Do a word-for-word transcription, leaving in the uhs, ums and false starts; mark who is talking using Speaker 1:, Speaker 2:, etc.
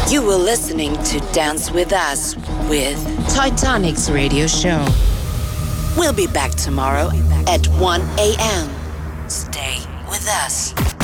Speaker 1: You were listening to Dance With Us with
Speaker 2: Titanic's radio show.
Speaker 1: We'll be back tomorrow at one a.m. Stay with us.